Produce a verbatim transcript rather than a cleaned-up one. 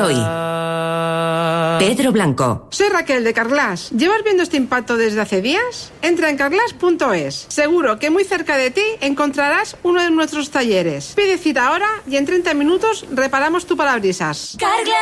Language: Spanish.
soy? Pedro Blanco. Soy Raquel de Carglass. ¿Llevas viendo este impacto desde hace días? Entra en carglass punto es. Seguro que muy cerca de ti encontrarás uno de nuestros talleres. Pide cita ahora y en treinta minutos reparamos tu parabrisas. Carglass.